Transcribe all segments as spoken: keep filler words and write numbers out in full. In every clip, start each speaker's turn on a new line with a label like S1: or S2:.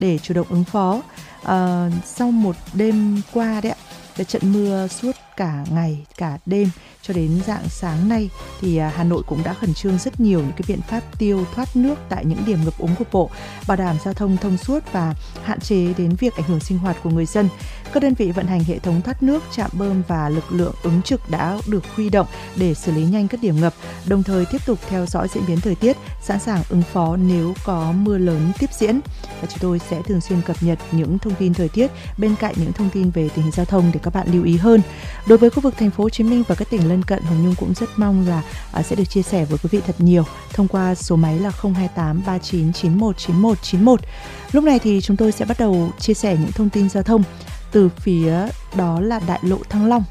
S1: để chủ động ứng phó. À, sau một đêm qua đấy ạ, cái trận mưa suốt cả ngày, cả đêm cho đến rạng sáng nay thì Hà Nội cũng đã khẩn trương rất nhiều những cái biện pháp tiêu thoát nước tại những điểm ngập úng cục bộ, bảo đảm giao thông thông suốt và hạn chế đến việc ảnh hưởng sinh hoạt của người dân. Các đơn vị vận hành hệ thống thoát nước, trạm bơm và lực lượng ứng trực đã được huy động để xử lý nhanh các điểm ngập, đồng thời tiếp tục theo dõi diễn biến thời tiết, sẵn sàng ứng phó nếu có mưa lớn tiếp diễn. Và chúng tôi sẽ thường xuyên cập nhật những thông tin thời tiết bên cạnh những thông tin về tình hình giao thông để các bạn lưu ý hơn. Đối với khu vực thành phố Hồ Chí Minh và các tỉnh lân cận, Hồng Nhung cũng rất mong là à, sẽ được chia sẻ với quý vị thật nhiều thông qua số máy là không hai tám ba chín chín một chín một chín một. Lúc này thì chúng tôi sẽ bắt đầu chia sẻ những thông tin giao thông từ phía đó là đại lộ Thăng Long.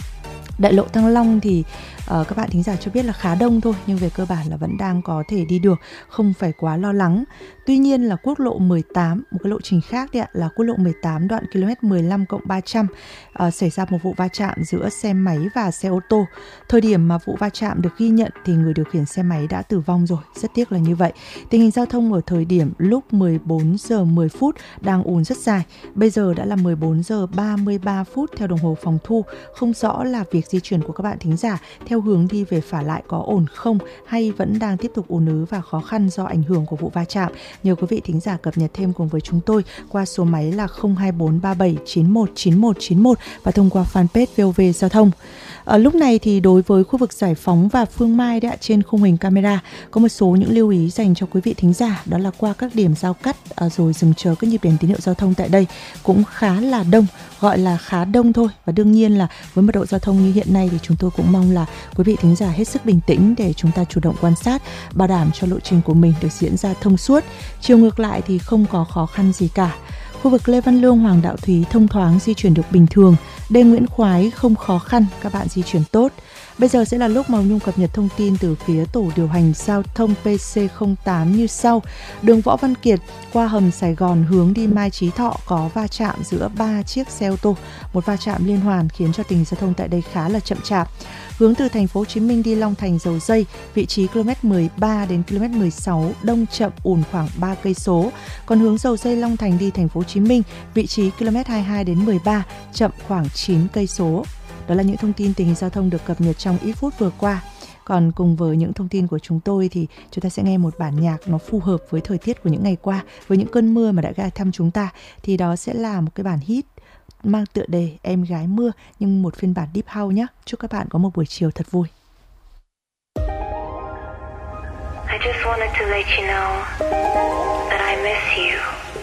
S1: Đại lộ Thăng Long thì uh, các bạn thính giả cho biết là khá đông thôi, nhưng về cơ bản là vẫn đang có thể đi được, không phải quá lo lắng. Tuy nhiên là quốc lộ mười tám, một cái lộ trình khác đấy ạ, là quốc lộ mười tám đoạn km mười lăm cộng ba trăm uh, xảy ra một vụ va chạm giữa xe máy và xe ô tô. Thời điểm mà vụ va chạm được ghi nhận thì người điều khiển xe máy đã tử vong rồi, rất tiếc là như vậy. Tình hình giao thông ở thời điểm lúc mười bốn giờ mười phút đang ùn rất dài. Bây giờ đã là mười bốn giờ ba mươi ba phút theo đồng hồ phòng thu, không rõ là việc di chuyển của các bạn thính giả theo hướng đi về phả lại có ổn không, hay vẫn đang tiếp tục ùn ứ và khó khăn do ảnh hưởng của vụ va chạm. Nhờ quý vị thính giả cập nhật thêm cùng với chúng tôi qua số máy là không hai bốn ba bảy chín một chín một chín một và thông qua fanpage vê o vê Giao thông. Ở lúc này thì đối với khu vực Giải Phóng và Phương Mai đã trên khung hình camera có một số những lưu ý dành cho quý vị thính giả, đó là qua các điểm giao cắt rồi dừng chờ các nhịp đèn tín hiệu giao thông tại đây cũng khá là đông, gọi là khá đông thôi. Và đương nhiên là với mật độ giao thông như hiện nay thì chúng tôi cũng mong là quý vị thính giả hết sức bình tĩnh để chúng ta chủ động quan sát, bảo đảm cho lộ trình của mình được diễn ra thông suốt. Chiều ngược lại thì không có khó khăn gì cả. Khu vực Lê Văn Lương, Hoàng Đạo Thúy thông thoáng, di chuyển được bình thường. Đê Nguyễn Khoái không khó khăn, các bạn di chuyển tốt. Bây giờ sẽ là lúc mà Nhung cập nhật thông tin từ phía tổ điều hành giao thông pê xê không tám như sau. Đường Võ Văn Kiệt qua hầm Sài Gòn hướng đi Mai Chí Thọ có va chạm giữa ba chiếc xe ô tô, một va chạm liên hoàn khiến cho tình hình giao thông tại đây khá là chậm chạp. Hướng từ thành phố Hồ Chí Minh đi Long Thành Dầu Dây, vị trí km mười ba đến km mười sáu đông chậm ùn khoảng ba cây số. Còn hướng Dầu Dây Long Thành đi thành phố Hồ Chí Minh, vị trí km hai mươi hai đến mười ba chậm khoảng chín cây số. Đó là những thông tin tình hình giao thông được cập nhật trong ít phút vừa qua. Còn cùng với những thông tin của chúng tôi thì chúng ta sẽ nghe một bản nhạc nó phù hợp với thời tiết của những ngày qua, với những cơn mưa mà đã ghé thăm chúng ta. Thì đó sẽ là một cái bản hit mang tựa đề Em Gái Mưa, nhưng một phiên bản deep house nhé. Chúc các bạn có một buổi chiều thật vui.
S2: I just wanted to let you know that I miss you.